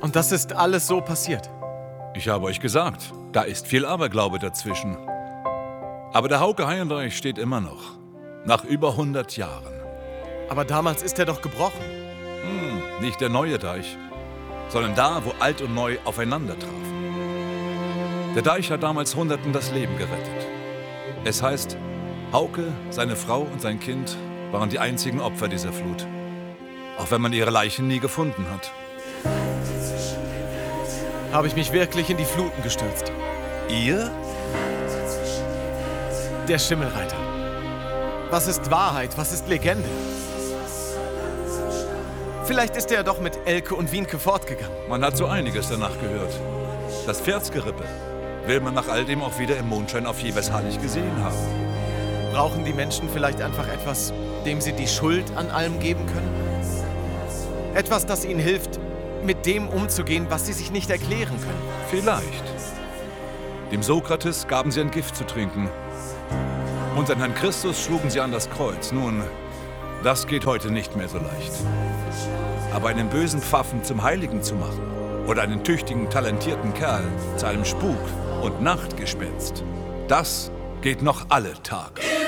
Und das ist alles so passiert. Ich habe euch gesagt, da ist viel Aberglaube dazwischen. Aber der Hauke Heienreich steht immer noch. Nach über 100 Jahren. Aber damals ist er doch gebrochen. Nicht der neue Deich, sondern da, wo alt und neu aufeinander trafen. Der Deich hat damals Hunderten das Leben gerettet. Es heißt, Hauke, seine Frau und sein Kind waren die einzigen Opfer dieser Flut. Auch wenn man ihre Leichen nie gefunden hat. Habe ich mich wirklich in die Fluten gestürzt. Ihr? Der Schimmelreiter. Was ist Wahrheit? Was ist Legende? Vielleicht ist er doch mit Elke und Wienke fortgegangen. Man hat so einiges danach gehört. Das Pferdsgerippe will man nach all dem auch wieder im Mondschein auf Jevershallig gesehen haben. Brauchen die Menschen vielleicht einfach etwas, dem sie die Schuld an allem geben können? Etwas, das ihnen hilft, mit dem umzugehen, was sie sich nicht erklären können. Vielleicht. Dem Sokrates gaben sie ein Gift zu trinken. Und an Herrn Christus schlugen sie an das Kreuz. Nun, das geht heute nicht mehr so leicht. Aber einen bösen Pfaffen zum Heiligen zu machen oder einen tüchtigen, talentierten Kerl zu einem Spuk- und Nachtgespenst, das geht noch alle Tage.